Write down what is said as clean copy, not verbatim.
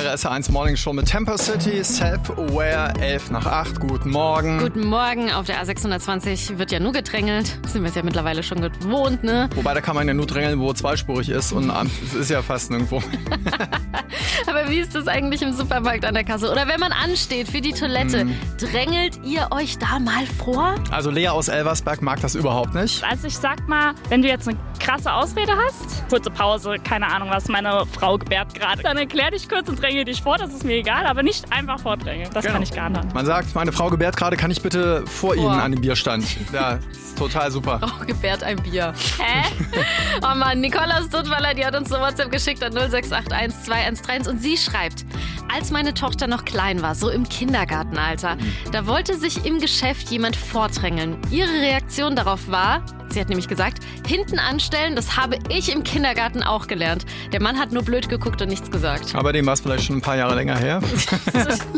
Ihre SR1 Morning Show mit Tempo City, Self-Aware, 7:11. Guten Morgen. Guten Morgen. Auf der A620 wird ja nur gedrängelt. Sind wir es ja mittlerweile schon gewohnt, ne? Wobei, da kann man ja nur drängeln, wo zweispurig ist und es ist ja fast nirgendwo. Aber wie ist das eigentlich im Supermarkt an der Kasse? Oder wenn man ansteht für die Toilette, drängelt ihr euch da mal vor? Also Lea aus Elversberg mag das überhaupt nicht. Also ich sag mal, wenn du jetzt eine krasse Ausrede hast, kurze Pause, keine Ahnung was, meine Frau gebärt gerade, dann erklär dich kurz und dränge dich vor, das ist mir egal, aber nicht einfach vordrängeln, das kann ich gar nicht. Man sagt, meine Frau gebärt gerade, kann ich bitte vor Ihnen an den Bierstand? Ja, ist total super. Frau gebärt ein Bier. Hä? Oh Mann, Nicole aus Duttweiler, die hat uns eine WhatsApp geschickt an 0681 213 und sie schreibt: Als meine Tochter noch klein war, so im Kindergartenalter, da wollte sich im Geschäft jemand vordrängeln. Ihre Reaktion darauf war, sie hat nämlich gesagt, hinten anstellen, das habe ich im Kindergarten auch gelernt. Der Mann hat nur blöd geguckt und nichts gesagt. Aber dem war es vielleicht schon ein paar Jahre länger her.